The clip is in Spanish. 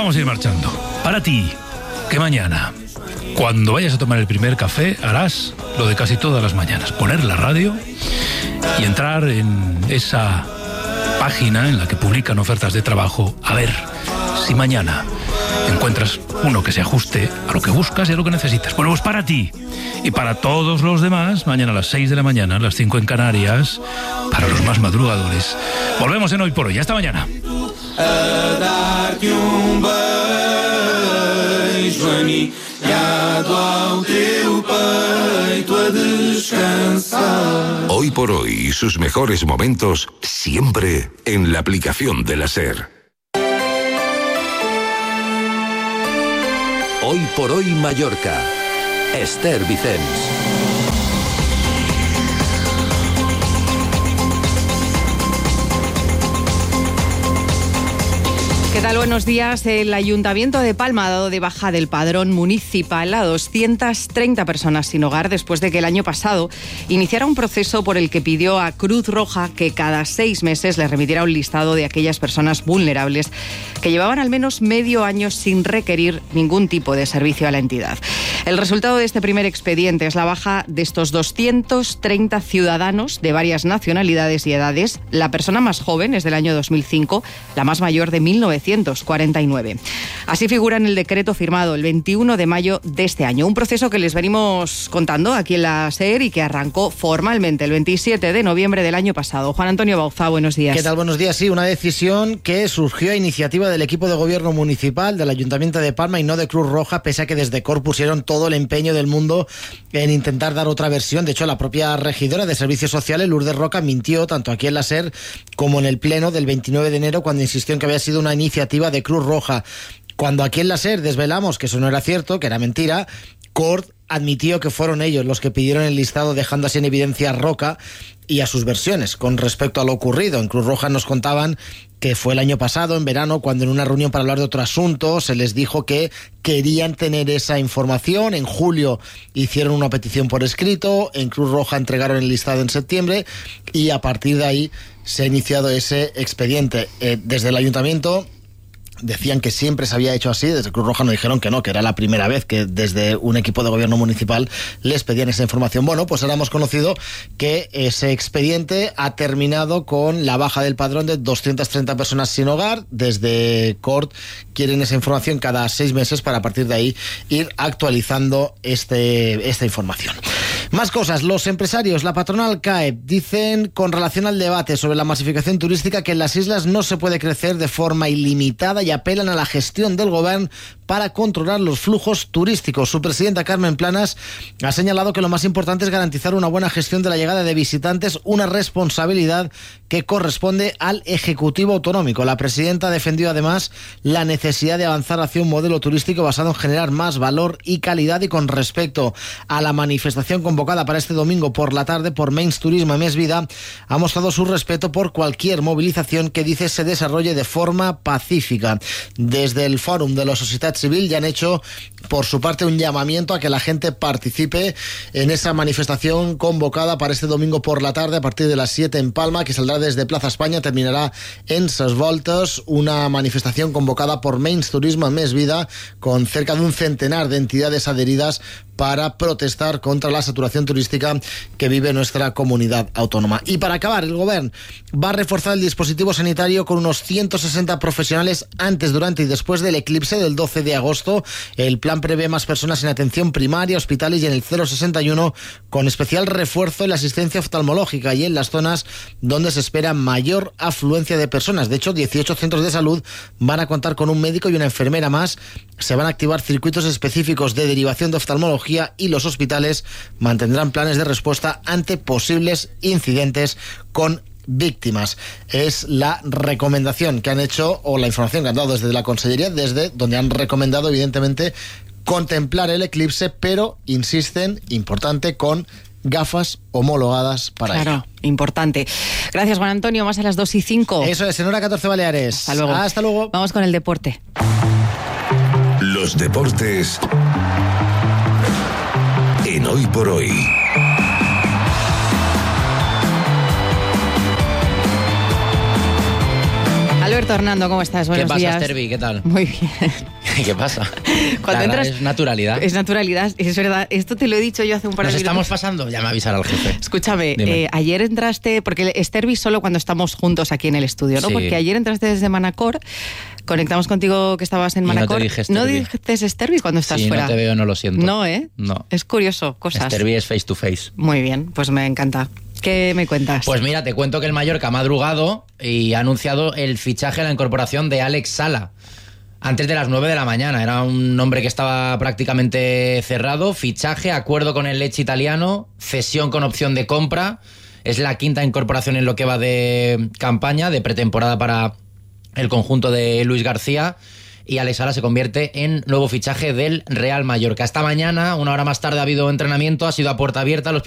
vamos a ir marchando. Para ti, que mañana, cuando vayas a tomar el primer café, harás lo de casi todas las mañanas: poner la radio y entrar en esa página en la que publican ofertas de trabajo, a ver si mañana encuentras uno que se ajuste a lo que buscas y a lo que necesitas. Bueno, pues para ti y para todos los demás, mañana a las 6 de la mañana, a las 5 en Canarias, para los más madrugadores. Volvemos en Hoy por Hoy. Hasta mañana. Hoy por Hoy y sus mejores momentos siempre en la aplicación de la SER. Hoy por Hoy Mallorca. Esther Vicens. ¿Qué tal? Buenos días. El Ayuntamiento de Palma ha dado de baja del padrón municipal a 230 personas sin hogar después de que el año pasado iniciara un proceso por el que pidió a Cruz Roja que cada 6 meses le remitiera un listado de aquellas personas vulnerables que llevaban al menos medio año sin requerir ningún tipo de servicio a la entidad. El resultado de este primer expediente es la baja de estos 230 ciudadanos de varias nacionalidades y edades. La persona más joven es del año 2005, la más mayor de 1949. Así figura en el decreto firmado el 21 de mayo de este año. Un proceso que les venimos contando aquí en la SER y que arrancó formalmente el 27 de noviembre del año pasado. Juan Antonio Bauzá, buenos días. ¿Qué tal? Buenos días. Sí, una decisión que surgió a iniciativa del equipo de gobierno municipal del Ayuntamiento de Palma y no de Cruz Roja, pese a que desde COR pusieron todo el empeño del mundo en intentar dar otra versión. De hecho, la propia regidora de Servicios Sociales, Lourdes Roca, mintió tanto aquí en la SER como en el pleno del 29 de enero cuando insistió en que había sido una iniciativa de Cruz Roja. Cuando aquí en la SER desvelamos que eso no era cierto, que era mentira, COR admitió que fueron ellos los que pidieron el listado, dejando así en evidencia a Roca y a sus versiones con respecto a lo ocurrido. En Cruz Roja nos contaban que fue el año pasado, en verano, cuando en una reunión para hablar de otro asunto se les dijo que querían tener esa información. En julio hicieron una petición por escrito, en Cruz Roja entregaron el listado en septiembre y a partir de ahí se ha iniciado ese expediente. Desde el ayuntamiento decían que siempre se había hecho así. Desde Cruz Roja nos dijeron que no, que era la primera vez que desde un equipo de gobierno municipal les pedían esa información. Bueno, pues ahora hemos conocido que ese expediente ha terminado con la baja del padrón de 230 personas sin hogar. Desde CORT quieren esa información cada 6 meses para a partir de ahí ir actualizando esta información. Más cosas. Los empresarios, la patronal CAEP, dicen con relación al debate sobre la masificación turística que en las islas no se puede crecer de forma ilimitada y apelan a la gestión del gobierno para controlar los flujos turísticos. Su presidenta, Carmen Planas, ha señalado que lo más importante es garantizar una buena gestión de la llegada de visitantes, una responsabilidad que corresponde al Ejecutivo Autonómico. La presidenta defendió además la necesidad de avanzar hacia un modelo turístico basado en generar más valor y calidad. Y con respecto a la manifestación convocada para este domingo por la tarde por Menys Turisme i Més Vida, ha mostrado su respeto por cualquier movilización que dice se desarrolle de forma pacífica. Desde el Fòrum de la Societat Civil ya han hecho por su parte un llamamiento a que la gente participe en esa manifestación convocada para este domingo por la tarde a partir de las 7 en Palma, que saldrá desde Plaza España, terminará en Ses Voltes, una manifestación convocada por Menys Turisme i Més Vida con cerca de un centenar de entidades adheridas para protestar contra la saturación turística que vive nuestra comunidad autónoma. Y para acabar, el Gobierno va a reforzar el dispositivo sanitario con unos 160 profesionales antes, durante y después del eclipse del 12 de agosto. El plan prevé más personas en atención primaria, hospitales y en el 061, con especial refuerzo en la asistencia oftalmológica y en las zonas donde se espera mayor afluencia de personas. De hecho, 18 centros de salud van a contar con un médico y una enfermera más. Se van a activar circuitos específicos de derivación de oftalmología y los hospitales mantendrán planes de respuesta ante posibles incidentes con víctimas. Es la recomendación que han hecho, o la información que han dado desde la Consellería, desde donde han recomendado evidentemente contemplar el eclipse, pero insisten, importante, con gafas homologadas para ello. Importante. Gracias, Juan Antonio. Más a las 2:05. Eso es, en hora 14 Baleares. Hasta luego. Hasta luego. Vamos con el deporte. Los deportes en Hoy por Hoy. Alberto Hernando, ¿cómo estás? Buenos días. ¿Qué pasa, Stervi? ¿Qué tal? Muy bien. ¿Qué pasa? Cuando entras, es naturalidad. Es naturalidad, es verdad. Esto te lo he dicho yo hace un par de Nos minutos. estamos pasando, ya me avisará el jefe. Escúchame, ayer entraste, porque Stervi solo cuando estamos juntos aquí en el estudio, ¿no? Sí. Porque ayer entraste desde Manacor, conectamos contigo que estabas en Y Manacor. no te dije Stervi. ¿No dices Stervi cuando estás Sí, fuera? no te veo, no lo siento. No, ¿eh? No. Es curioso, cosas. Stervi es face to face. Muy bien, pues me encanta. ¿Qué me cuentas? Pues mira, te cuento que el Mallorca ha madrugado y ha anunciado el fichaje, la incorporación de Alex Sala. Antes de las 9 de la mañana. Era un nombre que estaba prácticamente cerrado. Fichaje, acuerdo con el Lecce italiano, cesión con opción de compra. Es la quinta incorporación en lo que va de campaña, de pretemporada para el conjunto de Luis García. Y Alex Sala se convierte en nuevo fichaje del Real Mallorca. Esta mañana, una hora más tarde, ha habido entrenamiento, ha sido a puerta abierta. Los